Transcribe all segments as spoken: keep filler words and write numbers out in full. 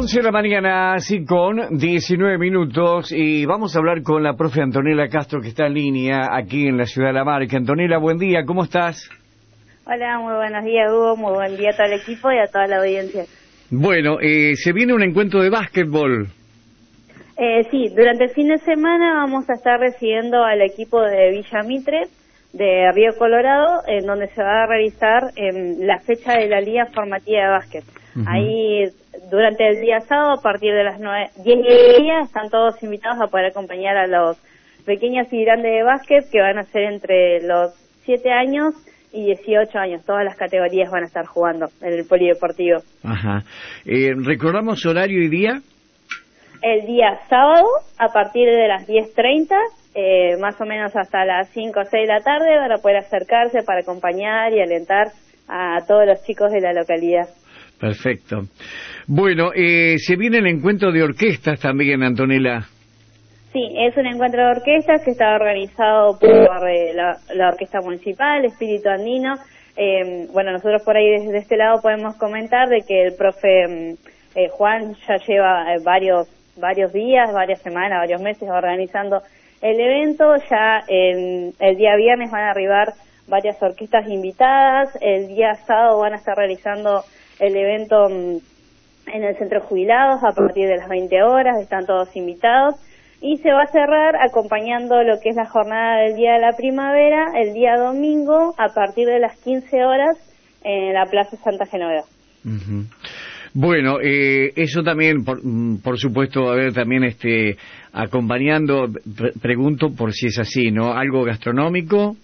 once de la mañana, así con diecinueve minutos, y vamos a hablar con la profe Antonella Castro, que está en línea aquí en la ciudad de La Marca. Antonella, buen día, ¿cómo estás? Hola, muy buenos días, Hugo, muy buen día a todo el equipo y a toda la audiencia. Bueno, eh, se viene un encuentro de básquetbol. Eh, sí, durante el fin de semana vamos a estar recibiendo al equipo de Villa Mitre, de Río Colorado, en donde se va a realizar eh, la fecha de la Liga Formativa de Básquet. Uh-huh. Ahí, durante el día sábado, a partir de las nueve, diez y media, están todos invitados a poder acompañar a los pequeños y grandes de básquet, que van a ser entre los siete años y dieciocho años. Todas las categorías van a estar jugando en el polideportivo. Ajá. Eh, ¿Recordamos horario y día? El día sábado, a partir de las diez treinta, eh, más o menos hasta las cinco o seis de la tarde, van a poder acercarse para acompañar y alentar a todos los chicos de la localidad. Perfecto. Bueno, eh, se viene el encuentro de orquestas también, Antonella. Sí, es un encuentro de orquestas que está organizado por eh, la, la Orquesta Municipal, Espíritu Andino. Eh, bueno, nosotros por ahí desde este lado podemos comentar de que el profe eh, Juan ya lleva eh, varios varios días, varias semanas, varios meses organizando el evento. Ya en, el día viernes van a arribar varias orquestas invitadas. El día sábado van a estar realizando el evento en el Centro de Jubilados a partir de las veinte horas, están todos invitados. Y se va a cerrar acompañando lo que es la jornada del Día de la Primavera, el día domingo, a partir de las quince horas, en la Plaza Santa Genoveva. Uh-huh. Bueno, eh, eso también, por, por supuesto, a ver, también este, acompañando, pre- pregunto por si es así, ¿no? ¿Algo gastronómico?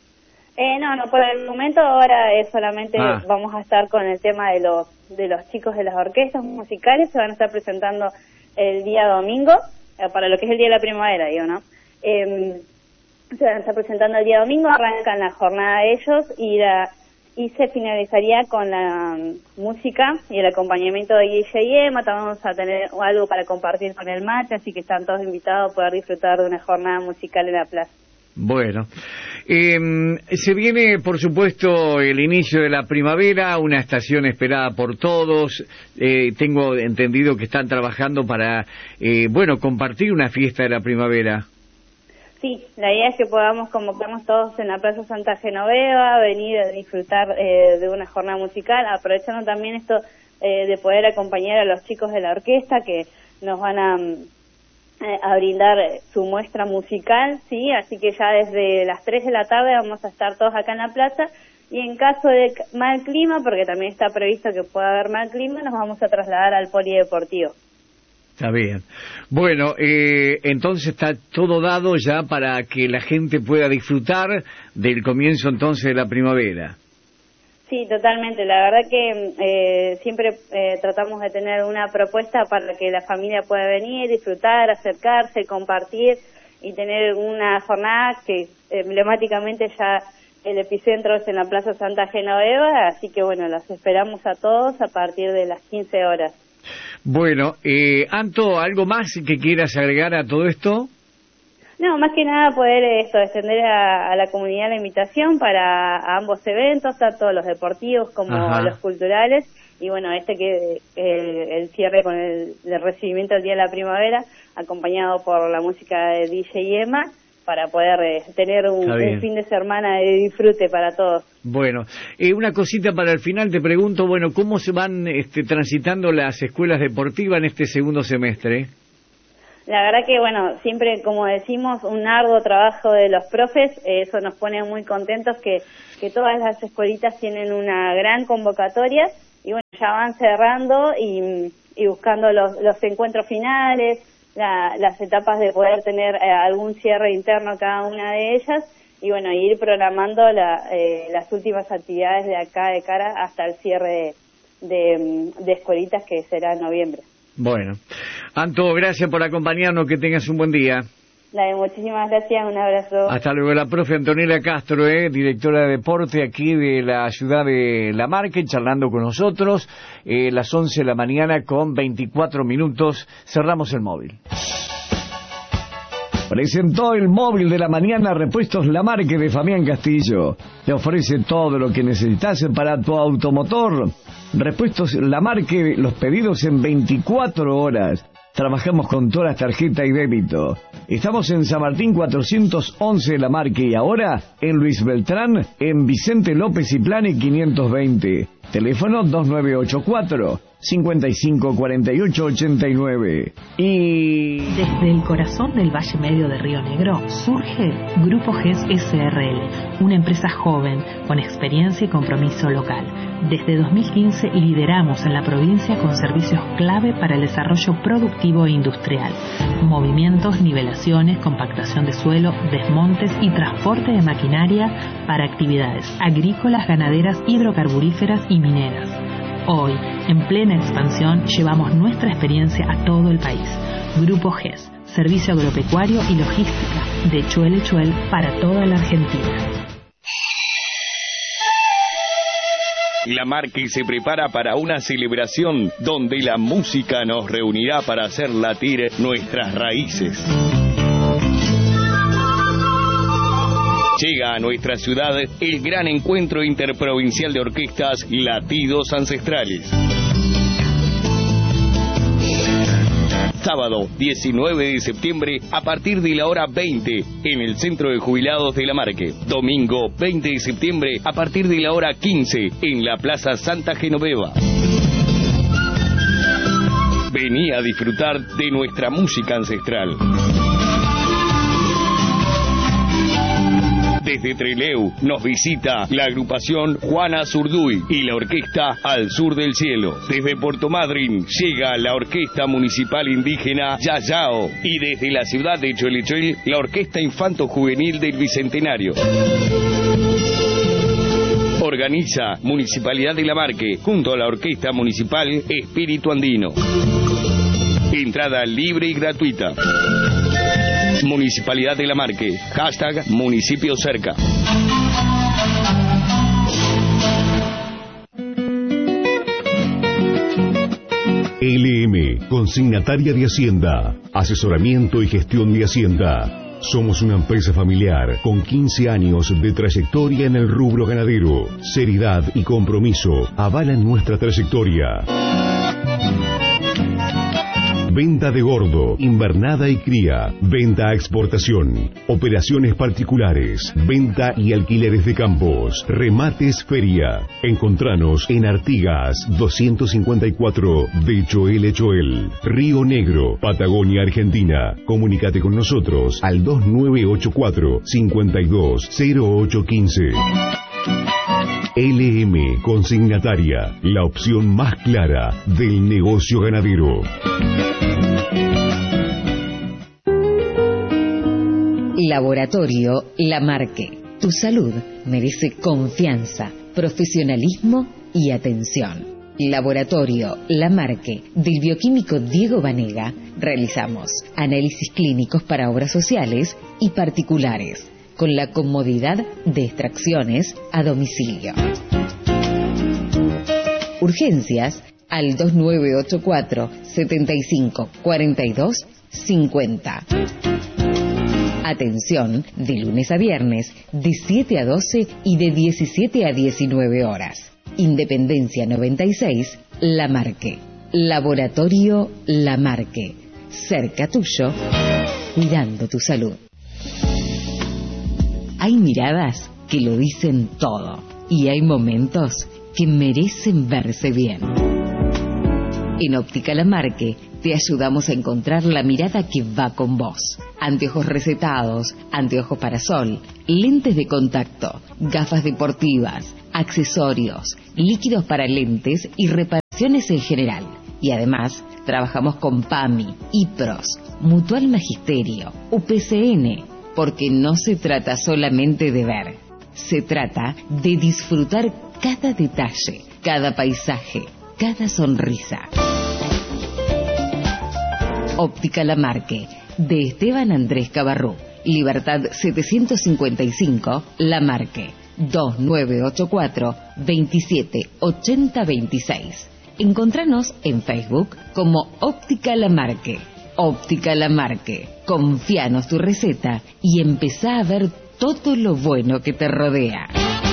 Eh, no, no, por el momento ahora es solamente ah. vamos a estar con el tema de los de los chicos de las orquestas musicales. Se van a estar presentando el día domingo, eh, para lo que es el Día de la Primavera, digo, ¿no? Eh, se van a estar presentando el día domingo, arrancan la jornada de ellos y la y se finalizaría con la um, música y el acompañamiento de Guille y Emma. También vamos a tener algo para compartir con el mate, así que están todos invitados a poder disfrutar de una jornada musical en la plaza. Bueno, eh, se viene, por supuesto, el inicio de la primavera, una estación esperada por todos. Eh, tengo entendido que están trabajando para, eh, bueno, compartir una fiesta de la primavera. Sí, la idea es que podamos convocarnos todos en la Plaza Santa Genoveva, venir a disfrutar eh, de una jornada musical, aprovechando también esto eh, de poder acompañar a los chicos de la orquesta que nos van a, eh, a brindar su muestra musical, sí, así que ya desde las tres de la tarde vamos a estar todos acá en la plaza, y en caso de mal clima, porque también está previsto que pueda haber mal clima, nos vamos a trasladar al polideportivo. Está bien. Bueno, eh, entonces está todo dado ya para que la gente pueda disfrutar del comienzo entonces de la primavera. Sí, totalmente. La verdad que eh, siempre eh, tratamos de tener una propuesta para que la familia pueda venir, disfrutar, acercarse, compartir y tener una jornada que emblemáticamente ya el epicentro es en la Plaza Santa Genoveva, así que bueno, los esperamos a todos a partir de las quince horas. Bueno, eh, Anto, ¿algo más que quieras agregar a todo esto? No, más que nada poder esto extender a, a la comunidad la invitación para a ambos eventos, tanto los deportivos como Ajá. los culturales, y bueno, este que el, el cierre con el, el recibimiento del Día de la Primavera, acompañado por la música de D J y Emma, para poder eh, tener un, un fin de semana de disfrute para todos. Bueno, eh, una cosita para el final, te pregunto, bueno, ¿cómo se van este, transitando las escuelas deportivas en este segundo semestre? La verdad que, bueno, siempre, como decimos, un arduo trabajo de los profes, eh, eso nos pone muy contentos que, que todas las escuelitas tienen una gran convocatoria, y bueno, ya van cerrando y, y buscando los, los encuentros finales, La, las etapas de poder tener eh, algún cierre interno cada una de ellas, y bueno, ir programando la, eh, las últimas actividades de acá de cara hasta el cierre de, de, de escuelitas, que será en noviembre. Bueno, Anto, gracias por acompañarnos, que tengas un buen día. Dale, muchísimas gracias, un abrazo. Hasta luego. La profe Antonella Castro, eh, directora de deporte aquí de la ciudad de La Marca, charlando con nosotros, eh, las once de la mañana con veinticuatro minutos, cerramos el móvil. Presentó el móvil de la mañana Repuestos Lamarque de Fabián Castillo. Te ofrece todo lo que necesitas para tu automotor. Repuestos Lamarque, los pedidos en veinticuatro horas. Trabajamos con todas las tarjetas y débito. Estamos en San Martín cuatrocientos once Lamarque y ahora en Luis Beltrán, en Vicente López y Plane quinientos veinte. Teléfono dos nueve ocho cuatro, cinco cinco cuatro ocho ocho nueve. Y desde el corazón del Valle Medio de Río Negro surge Grupo G E S S R L, una empresa joven con experiencia y compromiso local. Desde dos mil quince lideramos en la provincia con servicios clave para el desarrollo productivo e industrial. Movimientos, nivelaciones, compactación de suelo, desmontes y transporte de maquinaria para actividades agrícolas, ganaderas, hidrocarburíferas y mineras. Hoy, en plena expansión, llevamos nuestra experiencia a todo el país. Grupo G E S, servicio agropecuario y logística de Chuel Chuel para toda la Argentina. Lamarque se prepara para una celebración donde la música nos reunirá para hacer latir nuestras raíces. Llega a nuestra ciudad el gran encuentro interprovincial de orquestas Latidos Ancestrales. Sábado diecinueve de septiembre a partir de la hora veinte en el Centro de Jubilados de Lamarque. Domingo veinte de septiembre a partir de la hora quince en la Plaza Santa Genoveva. Vení a disfrutar de nuestra música ancestral. Desde Trelew nos visita la agrupación Juana Zurduy y la orquesta Al Sur del Cielo. Desde Puerto Madryn llega la Orquesta Municipal Indígena Yayao y desde la ciudad de Cholechuel la Orquesta Infanto Juvenil del Bicentenario. Organiza Municipalidad de Lamarque junto a la Orquesta Municipal Espíritu Andino. Entrada libre y gratuita. Municipalidad de Lamarque. Hashtag Municipio Cerca. L M, consignataria de Hacienda, asesoramiento y gestión de Hacienda. Somos una empresa familiar con quince años de trayectoria en el rubro ganadero. Seriedad y compromiso avalan nuestra trayectoria. Venta de gordo, invernada y cría, venta a exportación, operaciones particulares, venta y alquileres de campos, remates feria. Encontranos en Artigas doscientos cincuenta y cuatro de Choel Choel, Río Negro, Patagonia, Argentina. Comunícate con nosotros al dos nueve ocho cuatro, cinco dos cero ocho uno cinco. L M Consignataria, la opción más clara del negocio ganadero. Laboratorio Lamarque. Tu salud merece confianza, profesionalismo y atención. Laboratorio Lamarque del bioquímico Diego Banega. Realizamos análisis clínicos para obras sociales y particulares, con la comodidad de extracciones a domicilio. Urgencias al dos nueve ocho cuatro, setenta y cinco, cuarenta y dos, cincuenta. Atención de lunes a viernes de siete a doce y de diecisiete a diecinueve horas. Independencia noventa y seis, Lamarque. Laboratorio Lamarque. Cerca tuyo, cuidando tu salud. Hay miradas que lo dicen todo y hay momentos que merecen verse bien. En Óptica Lamarque te ayudamos a encontrar la mirada que va con vos. Anteojos recetados, anteojos para sol, lentes de contacto, gafas deportivas, accesorios, líquidos para lentes y reparaciones en general. Y además, trabajamos con PAMI, IPROS, Mutual Magisterio, U P C N, porque no se trata solamente de ver, se trata de disfrutar cada detalle, cada paisaje, cada sonrisa. Óptica Lamarque, de Esteban Andrés Cabarrú, Libertad setecientos cincuenta y cinco, Lamarque, dos nueve ocho cuatro, veintisiete ochenta veintiséis. Encontranos en Facebook como Óptica Lamarque. Óptica Lamarque. Confianos tu receta y empezá a ver todo lo bueno que te rodea.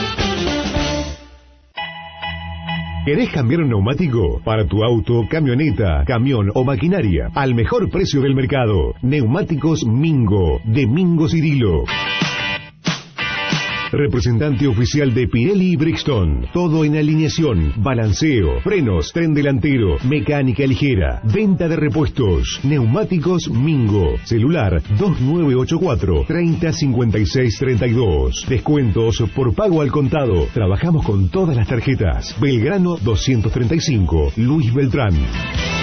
¿Querés cambiar un neumático? Para tu auto, camioneta, camión o maquinaria, al mejor precio del mercado. Neumáticos Mingo, de Mingo Cirilo. Representante oficial de Pirelli y Brixton. Todo en alineación, balanceo, frenos, tren delantero, mecánica ligera, venta de repuestos. Neumáticos Mingo. Celular dos nueve ocho cuatro, tres cero cinco seis tres dos. Descuentos por pago al contado. Trabajamos con todas las tarjetas. Belgrano doscientos treinta y cinco, Luis Beltrán.